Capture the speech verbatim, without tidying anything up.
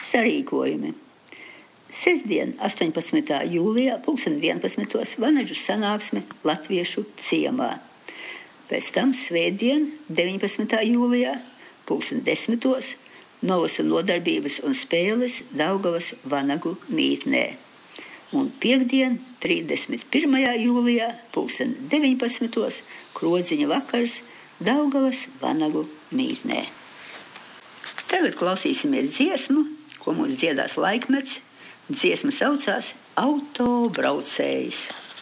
Sarīkojumi. Sestdien, astoņpadsmitā jūlijā, pulksten vienpadsmitos Vanaģu sanāksme Latviešu ciemā. Pēc tam svētdien, deviņpadsmitā jūlijā, pulksten desmitos, Novasu nodarbības un spēles Daugavas Vanagu mītnē. Un piektdien, trīsdesmit pirmajā jūlijā, pulksten deviņpadsmitos, Krodziņa vakars Daugavas Vanagu mītnē. Tagad klausīsimies dziesmu, ko mums dziedās Laikmets. Dziesma saucās Autobraucējs.